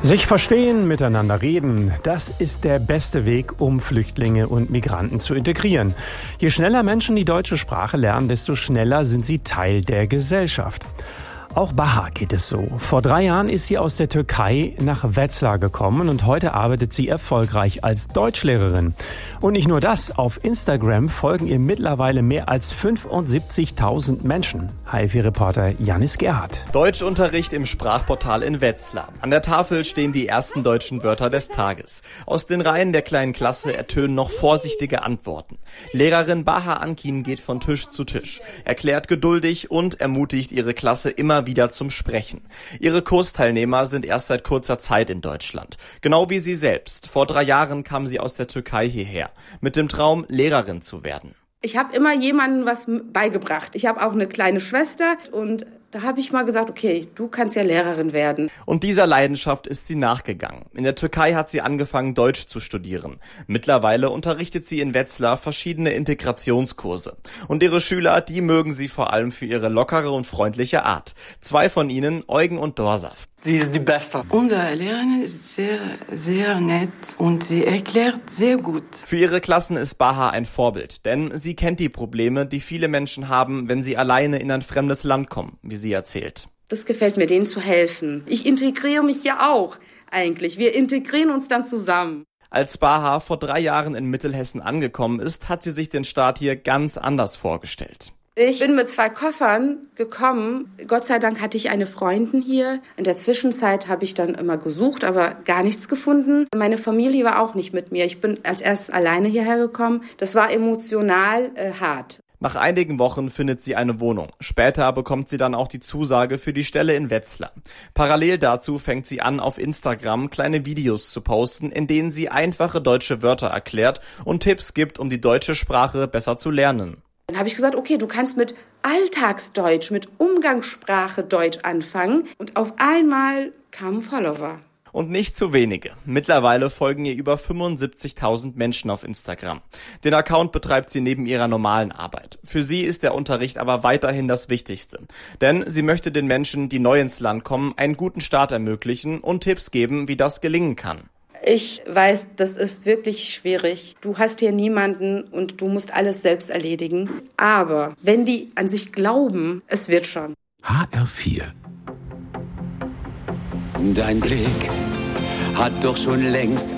Sich verstehen, miteinander reden, das ist der beste Weg, um Flüchtlinge und Migranten zu integrieren. Je schneller Menschen die deutsche Sprache lernen, desto schneller sind sie Teil der Gesellschaft. Auch Baha geht es so. Vor 3 Jahren ist sie aus der Türkei nach Wetzlar gekommen und heute arbeitet sie erfolgreich als Deutschlehrerin. Und nicht nur das, auf Instagram folgen ihr mittlerweile mehr als 75.000 Menschen. HFI-Reporter Janis Gerhardt. Deutschunterricht im Sprachportal in Wetzlar. An der Tafel stehen die ersten deutschen Wörter des Tages. Aus den Reihen der kleinen Klasse ertönen noch vorsichtige Antworten. Lehrerin Baha Ankin geht von Tisch zu Tisch, erklärt geduldig und ermutigt ihre Klasse immer wieder zum Sprechen. Ihre Kursteilnehmer sind erst seit kurzer Zeit in Deutschland. Genau wie sie selbst. Vor 3 Jahren kam sie aus der Türkei hierher. Mit dem Traum, Lehrerin zu werden. Ich habe immer jemandem was beigebracht. Ich habe auch eine kleine Schwester und da habe ich mal gesagt, okay, du kannst ja Lehrerin werden. Und dieser Leidenschaft ist sie nachgegangen. In der Türkei hat sie angefangen, Deutsch zu studieren. Mittlerweile unterrichtet sie in Wetzlar verschiedene Integrationskurse. Und ihre Schüler, die mögen sie vor allem für ihre lockere und freundliche Art. 2 von ihnen, Eugen und Dorsaf. Sie ist die Beste. Unsere Lehrerin ist sehr, sehr nett und sie erklärt sehr gut. Für ihre Klassen ist Baha ein Vorbild, denn sie kennt die Probleme, die viele Menschen haben, wenn sie alleine in ein fremdes Land kommen, wie sie erzählt. Das gefällt mir, denen zu helfen. Ich integriere mich ja auch eigentlich. Wir integrieren uns dann zusammen. Als Baha vor 3 Jahren in Mittelhessen angekommen ist, hat sie sich den Start hier ganz anders vorgestellt. Ich bin mit 2 Koffern gekommen. Gott sei Dank hatte ich eine Freundin hier. In der Zwischenzeit habe ich dann immer gesucht, aber gar nichts gefunden. Meine Familie war auch nicht mit mir. Ich bin als erstes alleine hierher gekommen. Das war emotional hart. Nach einigen Wochen findet sie eine Wohnung. Später bekommt sie dann auch die Zusage für die Stelle in Wetzlar. Parallel dazu fängt sie an, auf Instagram kleine Videos zu posten, in denen sie einfache deutsche Wörter erklärt und Tipps gibt, um die deutsche Sprache besser zu lernen. Dann habe ich gesagt, okay, du kannst mit Alltagsdeutsch, mit Umgangssprache Deutsch anfangen. Und auf einmal kamen Follower. Und nicht zu wenige. Mittlerweile folgen ihr über 75.000 Menschen auf Instagram. Den Account betreibt sie neben ihrer normalen Arbeit. Für sie ist der Unterricht aber weiterhin das Wichtigste. Denn sie möchte den Menschen, die neu ins Land kommen, einen guten Start ermöglichen und Tipps geben, wie das gelingen kann. Ich weiß, das ist wirklich schwierig. Du hast hier niemanden und du musst alles selbst erledigen. Aber wenn die an sich glauben, es wird schon. HR4. Dein Blick hat doch schon längst